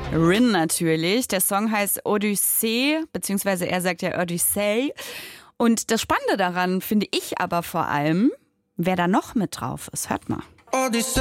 Rin natürlich. Der Song heißt Odyssee, beziehungsweise er sagt ja Odyssey. Und das Spannende daran finde ich aber vor allem, wer da noch mit drauf ist. Hört mal.